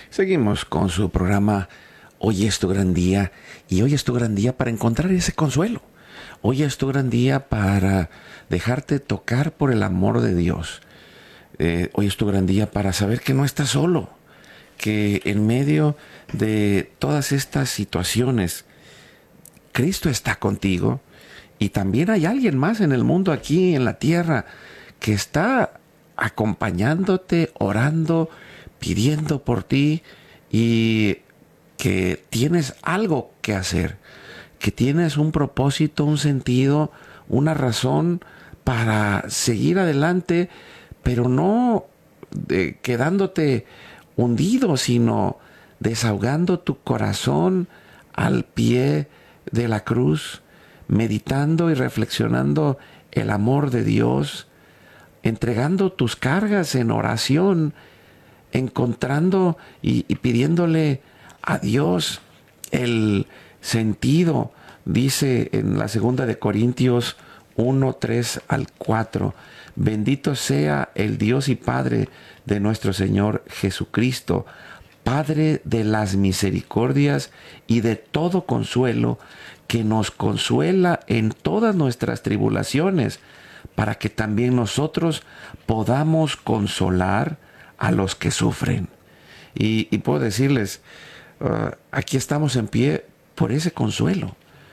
Seguimos con su programa Hoy es tu gran día, y hoy es tu gran día para encontrar ese consuelo. Hoy es tu gran día para dejarte tocar por el amor de Dios. Hoy es tu gran día para saber que no estás solo, que en medio de todas estas situaciones, Cristo está contigo, y también hay alguien más en el mundo, aquí en la tierra, que está acompañándote, orando, pidiendo por ti, y que tienes algo que hacer, que tienes un propósito, un sentido, una razón para seguir adelante, pero no quedándote hundido, sino desahogando tu corazón al pie de la cruz, meditando y reflexionando el amor de Dios, entregando tus cargas en oración, encontrando y pidiéndole a Dios el sentido. Dice en la segunda de Corintios 1, 3 al 4, bendito sea el Dios y Padre de nuestro Señor Jesucristo, Padre de las misericordias y de todo consuelo, que nos consuela en todas nuestras tribulaciones, para que también nosotros podamos consolar a los que sufren. Y puedo decirles, aquí estamos en pie por ese consuelo.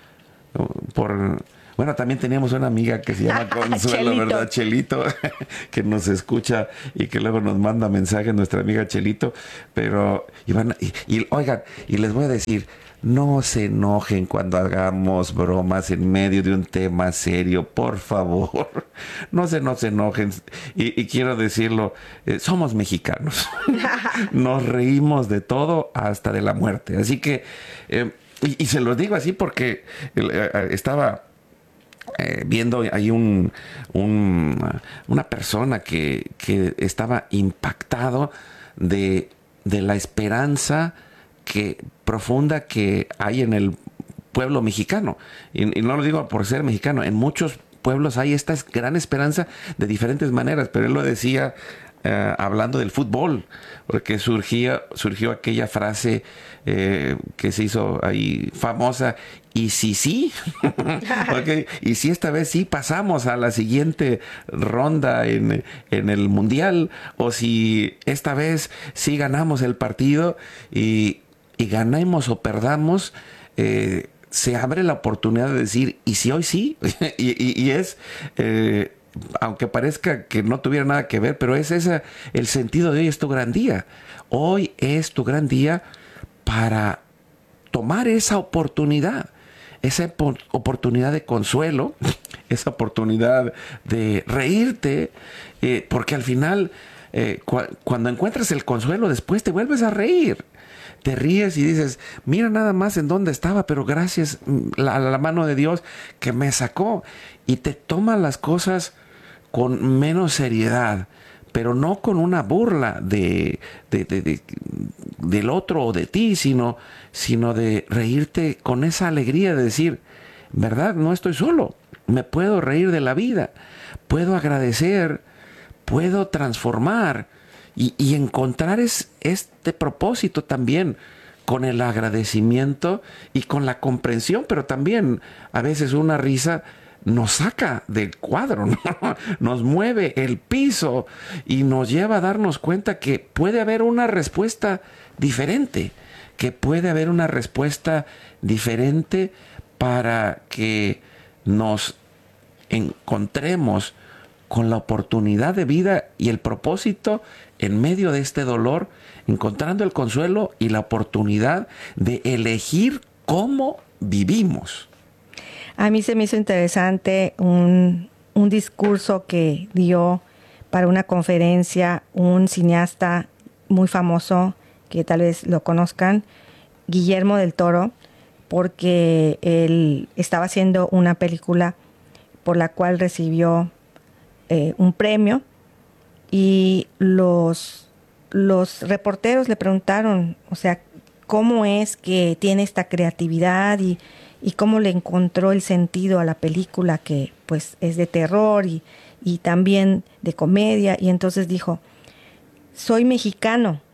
Bueno, también teníamos una amiga que se llama Consuelo, Chelito. ¿Verdad, Chelito? Que nos escucha y que luego nos manda mensajes, nuestra amiga Chelito. Pero, oigan, y les voy a decir, no se enojen cuando hagamos bromas en medio de un tema serio, por favor. No se enojen. Y quiero decirlo, somos mexicanos. Nos reímos de todo, hasta de la muerte. Así que, y se los digo así porque estaba viendo ahí una persona que estaba impactado de la esperanza profunda que hay en el pueblo mexicano. Y no lo digo por ser mexicano, en muchos pueblos hay esta gran esperanza de diferentes maneras, pero él lo decía hablando del fútbol, porque surgió aquella frase que se hizo ahí famosa: y si sí, okay, y si esta vez sí pasamos a la siguiente ronda en el mundial, o si esta vez sí ganamos el partido, y ganemos o perdamos, se abre la oportunidad de decir, ¿y si hoy sí? y es... aunque parezca que no tuviera nada que ver, pero es ese el sentido de hoy es tu gran día. Hoy es tu gran día para tomar esa oportunidad de consuelo, esa oportunidad de reírte, porque al final, cuando encuentras el consuelo, después te vuelves a reír. Te ríes y dices, mira nada más en dónde estaba, pero gracias a la mano de Dios que me sacó. Y te tomas las cosas con menos seriedad, pero no con una burla del otro o de ti, sino de reírte con esa alegría de decir, ¿verdad? No estoy solo, me puedo reír de la vida, puedo agradecer, puedo transformar y encontrar este propósito también con el agradecimiento y con la comprensión, pero también a veces una risa nos saca del cuadro, ¿no? Nos mueve el piso y nos lleva a darnos cuenta que puede haber una respuesta diferente, para que nos encontremos con la oportunidad de vida y el propósito en medio de este dolor, encontrando el consuelo y la oportunidad de elegir cómo vivimos. A mí se me hizo interesante un discurso que dio para una conferencia un cineasta muy famoso, que tal vez lo conozcan, Guillermo del Toro, porque él estaba haciendo una película por la cual recibió un premio, y los reporteros le preguntaron, o sea, cómo es que tiene esta creatividad y cómo le encontró el sentido a la película, que pues es de terror y también de comedia. Y entonces dijo, soy mexicano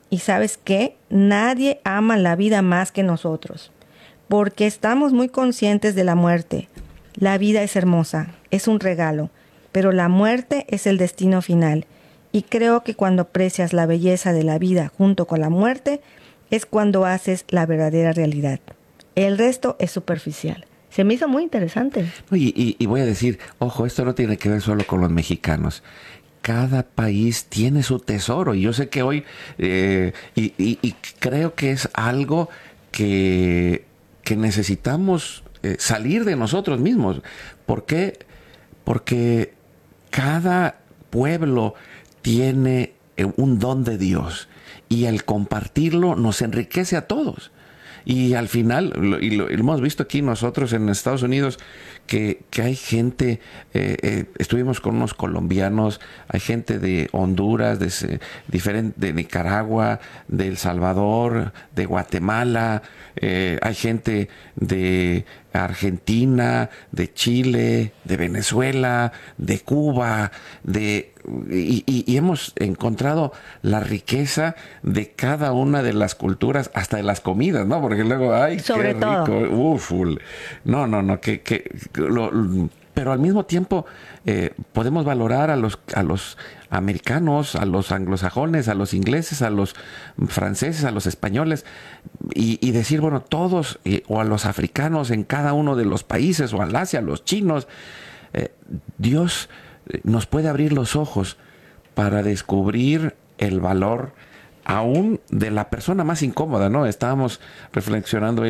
Y ¿sabes qué? Nadie ama la vida más que nosotros, porque estamos muy conscientes de la muerte. La vida es hermosa, es un regalo, pero la muerte es el destino final. Y creo que cuando aprecias la belleza de la vida junto con la muerte, es cuando haces la verdadera realidad. El resto es superficial. Se me hizo muy interesante. Y voy a decir, ojo, esto no tiene que ver solo con los mexicanos. Cada país tiene su tesoro. Y yo sé que hoy, y creo que es algo que necesitamos salir de nosotros mismos. ¿Por qué? Porque cada pueblo tiene un don de Dios. Y el compartirlo nos enriquece a todos. Y al final, lo hemos visto aquí nosotros en Estados Unidos, que hay gente, estuvimos con unos colombianos, hay gente de Honduras, de Nicaragua, de El Salvador, de Guatemala, hay gente de Argentina, de Chile, de Venezuela, de Cuba, y hemos encontrado la riqueza de cada una de las culturas, hasta de las comidas, ¿no? Porque luego, ay, Sobre qué rico, no, pero al mismo tiempo podemos valorar a los americanos, a los anglosajones, a los ingleses, a los franceses, a los españoles, y decir, bueno, todos, o a los africanos en cada uno de los países, o al Asia, a los chinos, Dios nos puede abrir los ojos para descubrir el valor aún de la persona más incómoda, ¿no? Estábamos reflexionando